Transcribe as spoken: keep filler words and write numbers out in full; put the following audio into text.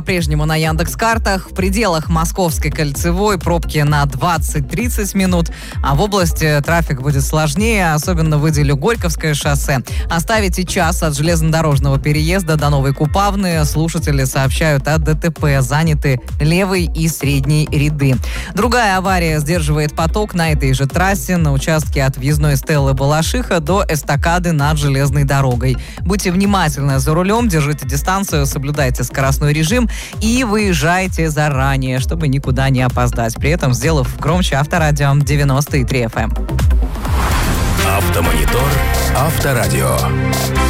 По-прежнему на Яндекс.Картах. В пределах Московской кольцевой пробки на двадцать-тридцать минут, а в области трафик будет сложнее, особенно выделю Горьковское шоссе. Оставите час от железнодорожного переезда до Новой Купавны. Слушатели сообщают о ДТП. Заняты левый и средний ряды. Другая авария сдерживает поток на этой же трассе на участке от въездной Стеллы Балашиха до эстакады над железной дорогой. Будьте внимательны за рулем, держите дистанцию, соблюдайте скоростной режим и выезжайте заранее, чтобы никуда не опоздать. При этом сделав громче Авторадио девяносто три эф эм. Автомонитор Авторадио.